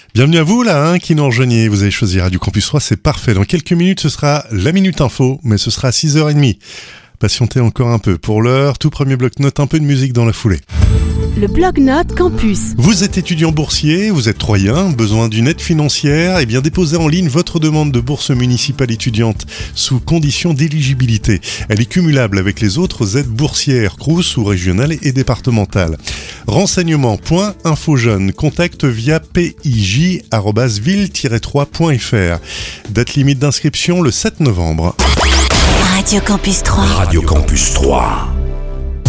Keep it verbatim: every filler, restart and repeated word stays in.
Bienvenue à vous là, hein, qui nous rejoignez. Vous avez choisi Radio Campus trois, c'est parfait. Dans quelques minutes, ce sera la Minute Info, mais ce sera à six heures trente. Patientez encore un peu. Pour l'heure, tout premier bloc-notes, un peu de musique dans la foulée. Le bloc-notes Campus. Vous êtes étudiant boursier, vous êtes troyen, besoin d'une aide financière, et bien déposez en ligne votre demande de bourse municipale étudiante sous condition d'éligibilité. Elle est cumulable avec les autres aides boursières, crous ou régionales et départementales. Renseignements point info jeunes, contact via p i j arobase ville tiret trois point f r. Date limite d'inscription le sept novembre. Radio Campus trois. Radio Campus trois.